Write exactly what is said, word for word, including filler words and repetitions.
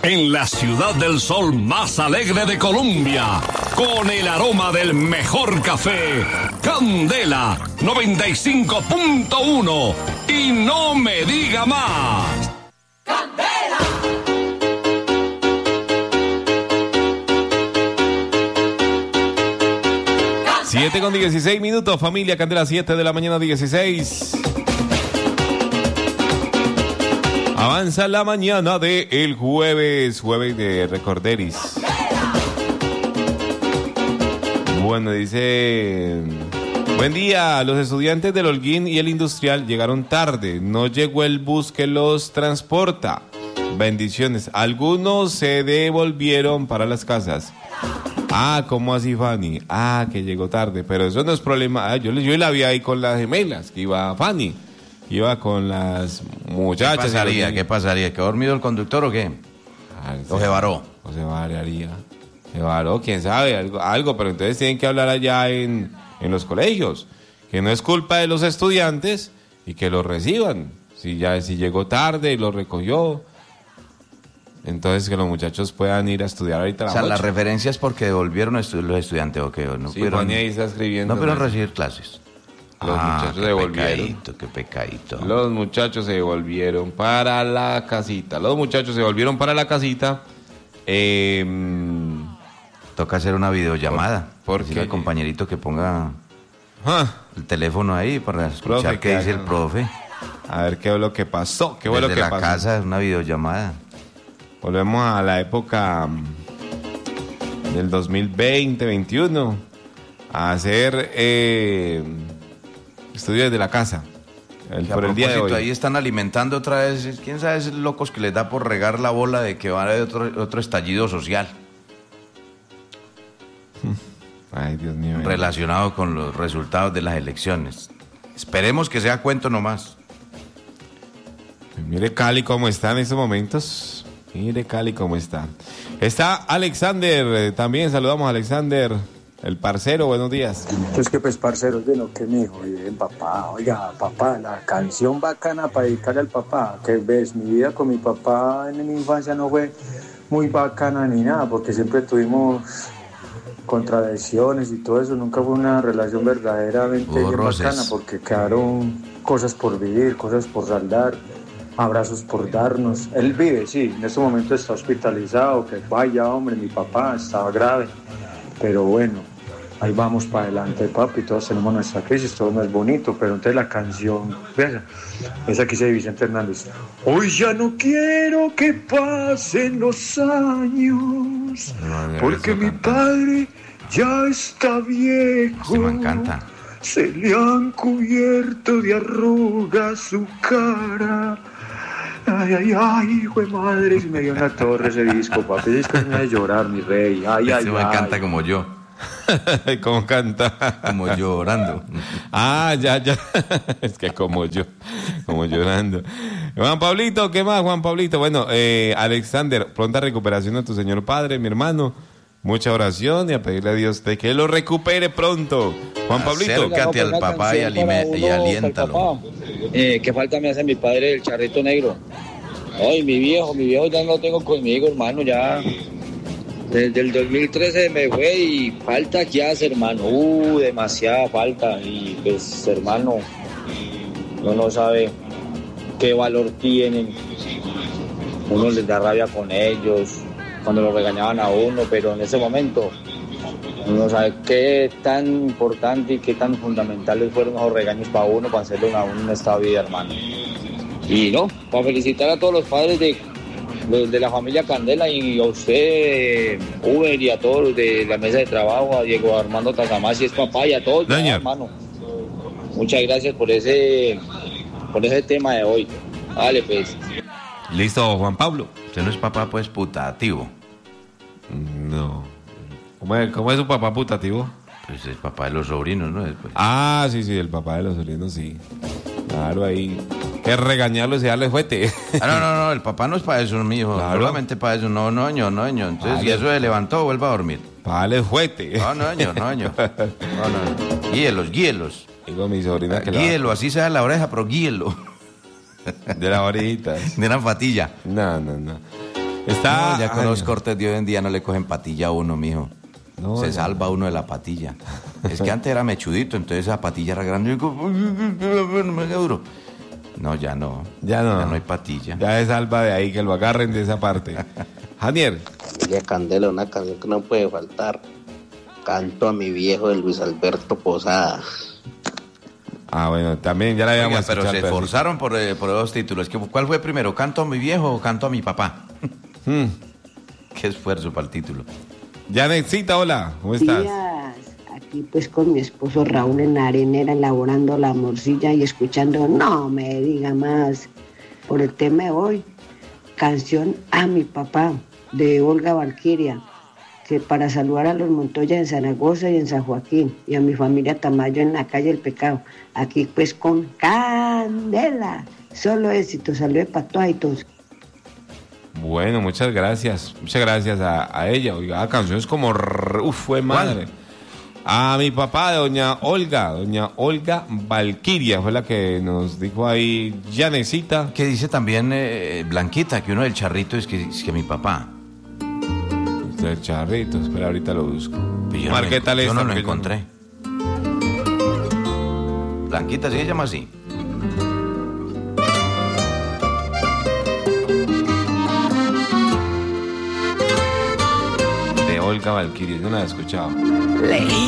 en la ciudad del sol más alegre de Colombia, con el aroma del mejor café, Candela noventa y cinco punto uno. Y no me diga más. ¡Candela! siete con dieciséis minutos, familia Candela, siete de la mañana, dieciséis. Avanza la mañana de el jueves, jueves de Recorderis. Bueno, dice... Buen día, los estudiantes del Holguín y el Industrial llegaron tarde. No llegó el bus que los transporta. Bendiciones. Algunos se devolvieron para las casas. Ah, ¿cómo así, Fanny? Ah, que llegó tarde, pero eso no es problema. Ah, yo, yo la vi ahí con las gemelas, que iba Fanny, iba con las muchachas. ¿Qué pasaría? ¿Qué pasaría? ¿Quedó dormido el conductor o qué? Ah, ¿O se varó? O se variaría. Se varó, quién sabe, algo, algo, pero entonces tienen que hablar allá en, en los colegios, que no es culpa de los estudiantes y que los reciban. Si ya si llegó tarde y lo recogió, entonces que los muchachos puedan ir a estudiar ahorita. O sea, la referencia es porque devolvieron estu- los estudiantes o qué. No sí, pudieron, Juan ahí está escribiendo. No pudieron recibir clases. Los ah, muchachos qué se devolvieron. Pecadito, qué pecadito. Los muchachos se devolvieron para la casita. Los muchachos se volvieron para la casita. Eh, Toca hacer una videollamada. ¿Por qué? El compañerito que ponga ah, el teléfono ahí para escuchar profe, qué que dice hagan. el profe. A ver qué es lo que pasó. ¿Qué fue lo Desde que la pasó? casa, una videollamada. Volvemos a la época del dos mil veinte, veintiuno, a hacer eh, estudios desde la casa. El, Que a por el día de hoy. propósito, ahí están alimentando otra vez, quién sabe, esos locos que les da por regar la bola de que va a haber otro, otro estallido social Ay, Dios mío. relacionado con los resultados de las elecciones. Esperemos que sea cuento nomás. Mire Cali cómo está en estos momentos. Mire Cali cómo está. Está Alexander, eh, también saludamos a Alexander, el parcero, buenos días. Es que pues parcero, de lo que me dijo, bien papá, oiga papá, la canción bacana para dedicarle al papá, que ves, mi vida con mi papá en mi infancia no fue muy bacana ni nada, porque siempre tuvimos contradicciones y todo eso, nunca fue una relación verdaderamente Hubo bien roces. bacana, porque quedaron cosas por vivir, cosas por saldar, abrazos por darnos. Él vive, sí, en este momento está hospitalizado, que vaya hombre, mi papá estaba grave, pero bueno, ahí vamos para adelante, papi, todos tenemos nuestra crisis, todo no es bonito, pero entonces la canción, vean, esa que dice Vicente Hernández, hoy ya no quiero que pasen los años, No, porque eso mi canta. padre ya está viejo. Se me encanta. Se le han cubierto de arrugas su cara. Ay, ay, ay, hijo de madre, se me dio una torre ese disco, papi. Ese disco me hace llorar, mi rey. Ay, ay, Este me ay. canta como yo, ¿Cómo canta? como llorando. Ah, ya, ya. Es que como yo, como llorando. Juan Pablito, ¿qué más, Juan Pablito? Bueno, eh, Alexander, pronta recuperación a tu señor padre, mi hermano. Mucha oración y a pedirle a Dios de que lo recupere pronto. Juan Pablito. Acércate al papá y, alime- y aliéntalo. Eh, ¿Qué falta me hace mi padre el charrito negro? Ay, mi viejo, mi viejo ya no lo tengo conmigo, hermano, ya. Desde el dos mil trece me fue y falta que hace, hermano. Uh, demasiada falta. Y pues, hermano, uno no sabe qué valor tienen. Uno les da rabia con ellos cuando lo regañaban a uno, pero en ese momento uno sabe qué tan importante y qué tan fundamentales fueron esos regaños para uno, para hacerle a uno en esta vida, hermano. Y no, para felicitar a todos los padres de, los de la familia Candela y a usted, Uber, y a todos los de la mesa de trabajo, a Diego Armando Takamasi, es papá, y a todos, ya, Señor. hermano. Muchas gracias por ese, por ese tema de hoy. Vale, pues. Listo, Juan Pablo. Usted no es papá, pues, putativo. No. ¿Cómo es, cómo es su papá putativo? Pues es papá de los sobrinos, ¿no? Después. Ah, sí, sí, el papá de los sobrinos, sí. Claro, ahí. Que regañarlo y darle fuete. Ah, no, no, no, el papá no es para eso, mijo. Claro. Solamente para eso. No, no, ño, no, ño. Entonces, Vale. si eso se levantó, vuelva a dormir. Para darle fuete. No, no, ño, no, ño. No, no. Guíelos, guíelos. Digo a mi sobrina que la- Guíelo, así sea la oreja, pero guíelo. de las orejitas. De una fatilla. No, no, no. Está... No, ya con Ay, los cortes de hoy en día no le cogen patilla a uno, mijo. No, Se ya. salva uno de la patilla. Es que antes era mechudito, entonces esa patilla era grande. Y como, no me haga duro. No, ya no. Ya no. Ya no hay patilla. Ya se salva de ahí, que lo agarren de esa parte. Janier. Familia Candela, una canción que no puede faltar. Canto a mi viejo de Luis Alberto Posada. Ah, bueno, también ya la habíamos Oiga, pero escuchado, se pero sí. esforzaron por, eh, por esos títulos. ¿Qué- ¿Cuál fue primero? ¿Canto a mi viejo o canto a mi papá? Hmm. Qué esfuerzo para el título. Janetcita, hola, ¿cómo estás? Días. Aquí pues con mi esposo Raúl en la arenera elaborando la morcilla y escuchando, no me diga más, por el tema de hoy, canción A mi papá de Olga Valquiria, que para saludar a los Montoya en Zaragoza y en San Joaquín y a mi familia Tamayo en la calle El Pecado, aquí pues con Candela, solo éxito, saludos para todas y todos. Bueno, muchas gracias. Muchas gracias a, a ella. Oiga, canciones como... r- Uf, fue madre. A mi papá, doña Olga. Doña Olga Valquiria fue la que nos dijo ahí, Janecita. Que dice también eh, Blanquita, que uno del charrito es que, es que mi papá. Usted, charrito, espera, ahorita lo busco. Pero yo no Marqueta lo, yo Lesta, no lo porque encontré. Blanquita, ¿sí se llama así? De Olga Valquiria, yo no la he escuchado.